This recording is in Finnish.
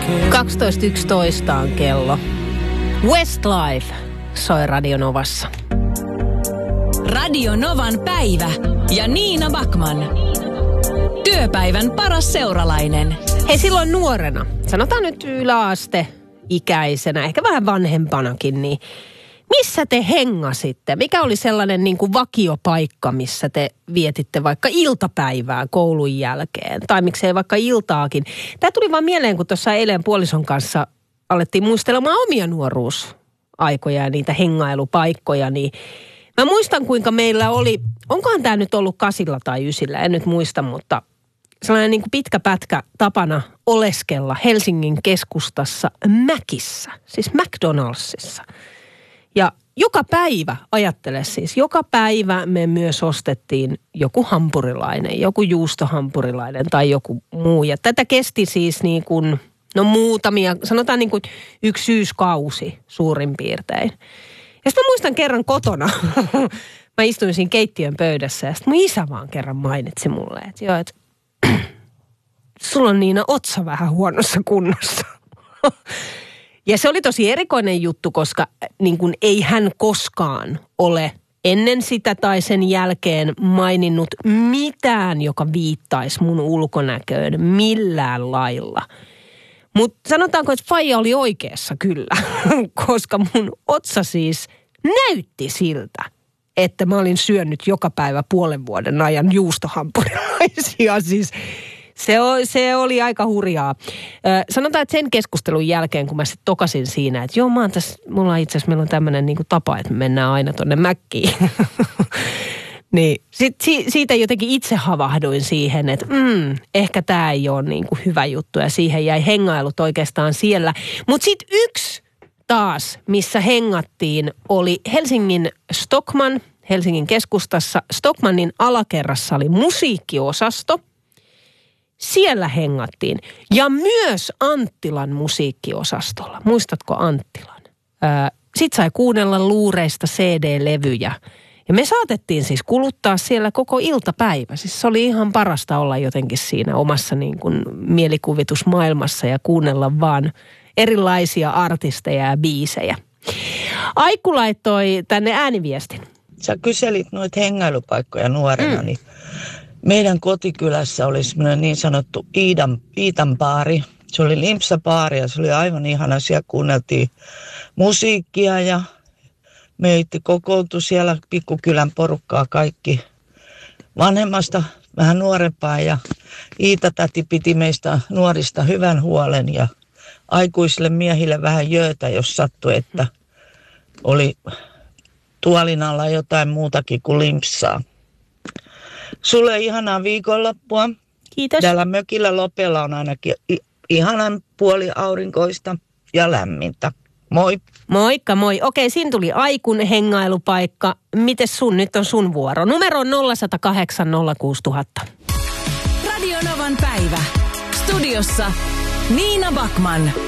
12.11 on kello. Westlife soi Radio Novassa. Radio Novan päivä ja Niina Backman. Työpäivän paras seuralainen. Hei, silloin nuorena, sanotaan nyt yläasteikäisenä, ehkä vähän vanhempanakin, niin missä te hengasitte? Mikä oli sellainen niin kuin vakiopaikka, missä te vietitte vaikka iltapäivää koulun jälkeen? Tai miksei vaikka iltaakin? Tämä tuli vaan mieleen, kun tuossa eilen puolison kanssa alettiin muistelemaan omia nuoruusaikoja ja niitä hengailupaikkoja. Niin mä muistan, kuinka meillä oli, onkohan tämä nyt ollut 8 tai 9, en nyt muista, mutta sellainen niin kuin pitkä pätkä tapana oleskella Helsingin keskustassa Mäkissä, siis McDonaldsissa. Ja joka päivä, ajattele siis, joka päivä me myös ostettiin joku hampurilainen, joku juustohampurilainen tai joku muu. Ja tätä kesti siis niin kuin, no muutamia, sanotaan niin kuin 1 syyskausi suurin piirtein. Ja sitten mä muistan kerran kotona, mä istuin siinä keittiön pöydässä ja sitten mun isä vaan kerran mainitsi mulle, että joo, että sulla on Niina otsa vähän huonossa kunnossa. Ja se oli tosi erikoinen juttu, koska niin kuin ei hän koskaan ole ennen sitä tai sen jälkeen maininnut mitään, joka viittaisi mun ulkonäköön millään lailla. Mutta sanotaanko, että faija oli oikeassa kyllä, koska mun otsa siis näytti siltä, että mä olin syönyt joka päivä 5 vuoden ajan juustohampurilaisia. Siis se oli aika hurjaa. Sanotaan, että sen keskustelun jälkeen, kun mä sitten tokasin siinä, että joo, meillä on tämmöinen niinku tapa, että me mennään aina tonne Mäkkiin. Niin siitä jotenkin itse havahduin siihen, että ehkä tämä ei ole niinku hyvä juttu ja siihen jäi hengailut oikeastaan siellä. Mutta sitten yksi taas, missä hengattiin, oli Helsingin keskustassa. Stockmannin alakerrassa oli musiikkiosasto. Siellä hengattiin. Ja myös Anttilan musiikkiosastolla. Muistatko Anttilan? Sitten sai kuunnella luureista CD-levyjä. Ja me saatettiin siis kuluttaa siellä koko iltapäivä. Siis se oli ihan parasta olla jotenkin siinä omassa niin kuin mielikuvitusmaailmassa ja kuunnella vaan erilaisia artisteja ja biisejä. Aiku laittoi tänne ääniviestin. Sä kyselit noita hengailupaikkoja nuorena, niin meidän kotikylässä oli semmoinen niin sanottu Iitan baari. Se oli limpsabaari ja se oli aivan ihana. Siellä kuunneltiin musiikkia ja meitä kokoontui siellä pikkukylän porukkaa kaikki vanhemmasta vähän nuorempaa. Ja Iita-täti piti meistä nuorista hyvän huolen ja aikuisille miehille vähän jöötä, jos sattui, että oli tuolin alla jotain muutakin kuin limpsaa. Sulle ihanaa viikonloppua. Kiitos. Täällä mökillä Lopella on ainakin ihanan puoli aurinkoista ja lämmintä. Moi. Moikka, moi. Okei, siinä tuli Aikun hengailupaikka. Mites nyt on sun vuoro? Numero on 0108 06000. Radio Novan päivä. Studiossa Niina Backman.